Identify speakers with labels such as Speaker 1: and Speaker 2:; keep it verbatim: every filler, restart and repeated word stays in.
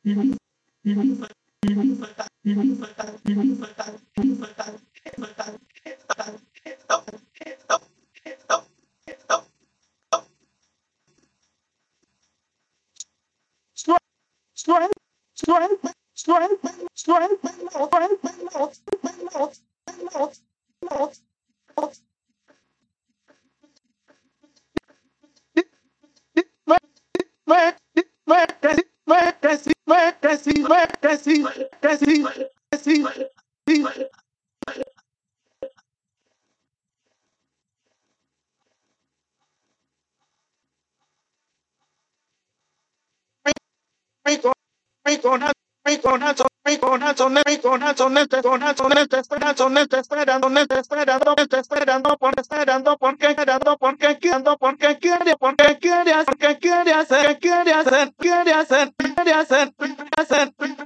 Speaker 1: esperando por esperando porque esperando porque quiero porque quiere porque quiere hacer que quiere hacer quiere hacer quiere hacer quiere hacer quiere hacer